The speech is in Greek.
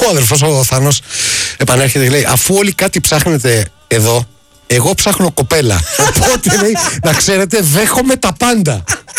Ο αδερφός ο Θάνος επανέρχεται και λέει: αφού όλοι κάτι ψάχνετε εδώ, εγώ ψάχνω κοπέλα. Οπότε λέει, να ξέρετε, δέχομαι τα πάντα.